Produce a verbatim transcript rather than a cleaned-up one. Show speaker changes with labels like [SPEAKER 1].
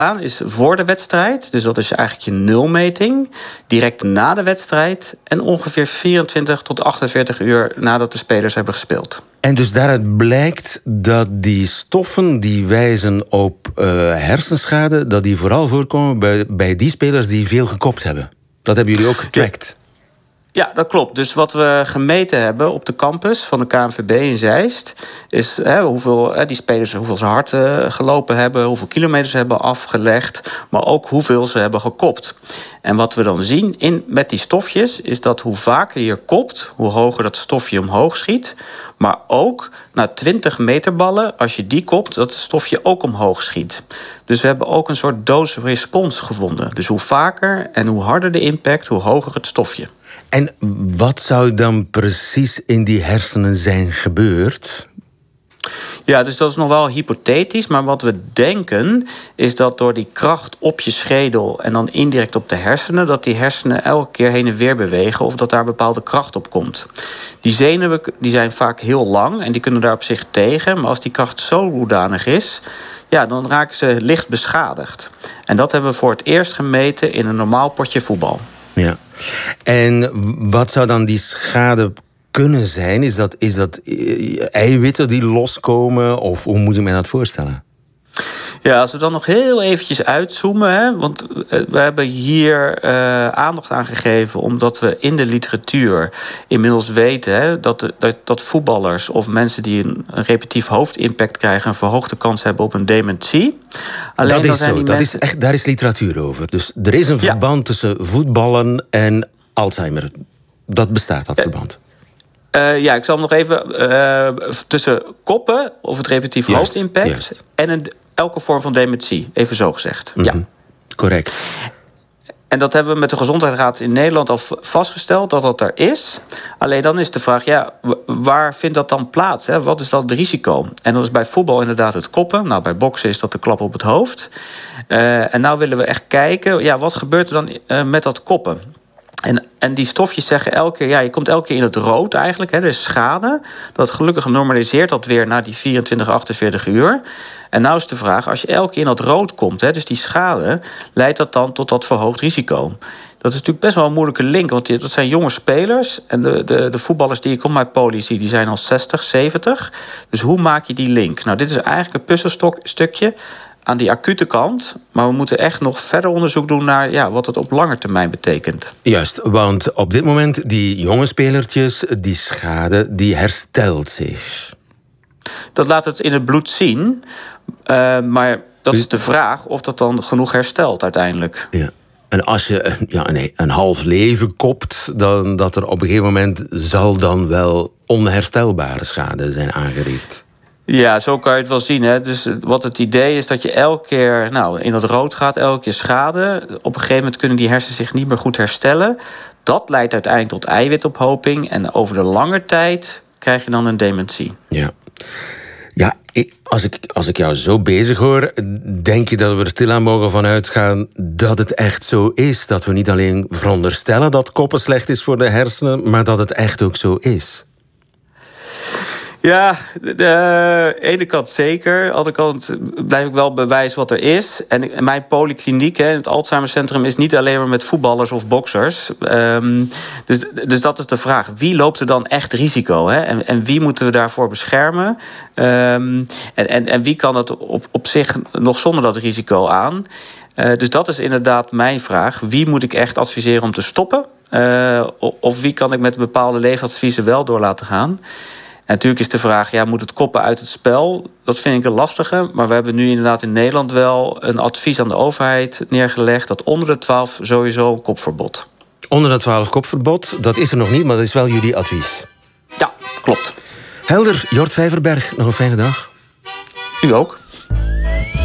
[SPEAKER 1] is voor de wedstrijd, dus dat is eigenlijk je nulmeting. Direct na de wedstrijd en ongeveer vierentwintig tot achtenveertig uur nadat de spelers hebben gespeeld.
[SPEAKER 2] En dus daaruit blijkt dat die stoffen die wijzen op uh, hersenschade, dat die vooral voorkomen bij, bij die spelers die veel gekopt hebben. Dat hebben jullie ook getrackt.
[SPEAKER 1] Ja, dat klopt. Dus wat we gemeten hebben op de campus van de K N V B in Zeist is hè, hoeveel hè, die spelers hoeveel ze hard uh, gelopen hebben, hoeveel kilometers ze hebben afgelegd, maar ook hoeveel ze hebben gekopt. En wat we dan zien in, met die stofjes is dat hoe vaker je kopt, hoe hoger dat stofje omhoog schiet. Maar ook na twintig meterballen, als je die kopt, dat het stofje ook omhoog schiet. Dus we hebben ook een soort dose-response gevonden. Dus hoe vaker en hoe harder de impact, hoe hoger het stofje.
[SPEAKER 2] En wat zou dan precies in die hersenen zijn gebeurd?
[SPEAKER 1] Ja, dus dat is nog wel hypothetisch. Maar wat we denken is dat door die kracht op je schedel en dan indirect op de hersenen, dat die hersenen elke keer heen en weer bewegen of dat daar bepaalde kracht op komt. Die zenuwen die zijn vaak heel lang en die kunnen daar op zich tegen. Maar als die kracht zo hoedanig is, ja, dan raken ze licht beschadigd. En dat hebben we voor het eerst gemeten in een normaal potje voetbal.
[SPEAKER 2] Ja. En wat zou dan die schade kunnen zijn? Is dat, is dat eiwitten die loskomen? Of hoe moet je mij dat voorstellen?
[SPEAKER 1] Ja, als we dan nog heel eventjes uitzoomen, hè, want we hebben hier uh, aandacht aan gegeven omdat we in de literatuur inmiddels weten hè, dat, de, dat, dat voetballers of mensen die een, een repetitief hoofdimpact krijgen een verhoogde kans hebben op een dementie. Alleen
[SPEAKER 2] dat is
[SPEAKER 1] dan zijn
[SPEAKER 2] zo,
[SPEAKER 1] die
[SPEAKER 2] dat
[SPEAKER 1] mensen...
[SPEAKER 2] is echt, daar is literatuur over. Dus er is een verband ja. tussen voetballen en Alzheimer. Dat bestaat, dat verband.
[SPEAKER 1] Uh, ja, ik zal hem nog even uh, tussen koppen of het repetitief
[SPEAKER 2] juist,
[SPEAKER 1] hoofdimpact
[SPEAKER 2] juist.
[SPEAKER 1] en een elke vorm van dementie, even zo gezegd.
[SPEAKER 2] Mm-hmm.
[SPEAKER 1] Ja.
[SPEAKER 2] Correct.
[SPEAKER 1] En dat hebben we met de Gezondheidsraad in Nederland al vastgesteld dat dat er is. Alleen dan is de vraag, ja, waar vindt dat dan plaats? Hè? Wat is dan het risico? En dat is bij voetbal inderdaad het koppen. Nou, bij boksen is dat de klap op het hoofd. Uh, en nou willen we echt kijken, ja, wat gebeurt er dan uh, met dat koppen? En, en die stofjes zeggen elke keer, ja, je komt elke keer in het rood eigenlijk. Hè, er is schade. Dat gelukkig normaliseert dat weer na die vierentwintig, achtenveertig uur. En nou is de vraag, als je elke keer in dat rood komt, hè, dus die schade, leidt dat dan tot dat verhoogd risico? Dat is natuurlijk best wel een moeilijke link, want dat zijn jonge spelers. En de, de, de voetballers die ik op mijn poli zie, die zijn al zestig, zeventig. Dus hoe maak je die link? Nou, dit is eigenlijk een puzzelstukje aan die acute kant. Maar we moeten echt nog verder onderzoek doen naar ja, wat het op lange termijn betekent.
[SPEAKER 2] Juist, want op dit moment, die jonge spelertjes, die schade, die herstelt zich.
[SPEAKER 1] Dat laat het in het bloed zien. Uh, maar dat is de vraag of dat dan genoeg herstelt uiteindelijk.
[SPEAKER 2] Ja. En als je ja, nee, een half leven kopt, dan dat er op een gegeven moment zal dan wel onherstelbare schade zijn aangericht.
[SPEAKER 1] Ja, zo kan je het wel zien. Hè? Dus wat het idee is dat je elke keer nou, in dat rood gaat, elke keer schade. Op een gegeven moment kunnen die hersenen zich niet meer goed herstellen. Dat leidt uiteindelijk tot eiwitophoping. En over de lange tijd krijg je dan een dementie.
[SPEAKER 2] Ja, ja ik, als, ik, als ik jou zo bezig hoor, denk je dat we er stilaan mogen van uitgaan dat het echt zo is? Dat we niet alleen veronderstellen dat koppen slecht is voor de hersenen, maar dat het echt ook zo is?
[SPEAKER 1] Ja, de ene kant zeker. Aan de andere kant blijf ik wel bewijzen wat er is. En mijn polykliniek, het Alzheimercentrum, is niet alleen maar met voetballers of boksers. Um, dus, dus dat is de vraag. Wie loopt er dan echt risico? Hè? En, en wie moeten we daarvoor beschermen? Um, en, en, en wie kan het op, op zich nog zonder dat risico aan? Uh, dus dat is inderdaad mijn vraag. Wie moet ik echt adviseren om te stoppen? Uh, of wie kan ik met bepaalde leefadviezen wel door laten gaan? En natuurlijk is de vraag, ja, moet het koppen uit het spel? Dat vind ik een lastige. Maar we hebben nu inderdaad in Nederland wel een advies aan de overheid neergelegd dat onder de twaalf sowieso een kopverbod.
[SPEAKER 2] Onder de twaalf kopverbod, dat is er nog niet, maar dat is wel jullie advies.
[SPEAKER 1] Ja, klopt.
[SPEAKER 2] Helder, Jort Vijverberg, nog een fijne dag.
[SPEAKER 1] U ook.